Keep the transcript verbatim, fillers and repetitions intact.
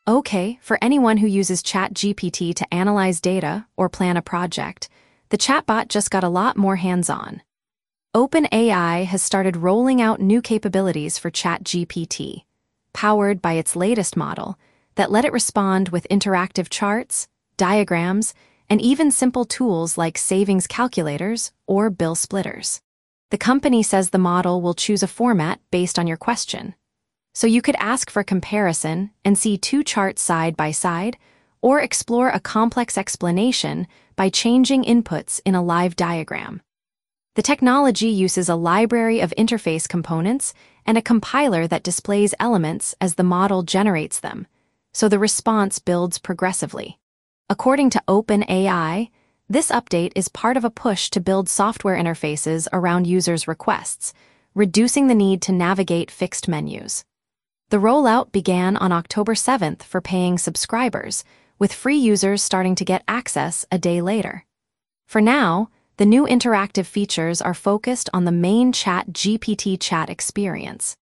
Okay, for anyone who uses ChatGPT to analyze data or plan a project, the chatbot just got a lot more hands-on. OpenAI has started rolling out new capabilities for ChatGPT, powered by its latest model that let it respond with interactive charts, diagrams, and even simple tools like savings calculators or bill splitters. The company says the model will choose a format based on your question. So you could ask for comparison and see two charts side by side, or explore a complex explanation by changing inputs in a live diagram. The technology uses a library of interface components and a compiler that displays elements as the model generates them, so the response builds progressively. According to OpenAI, this update is part of a push to build software interfaces around users' requests, reducing the need to navigate fixed menus. The rollout began on October seventh for paying subscribers, with free users starting to get access a day later. For now, the new interactive features are focused on the main ChatGPT chat experience.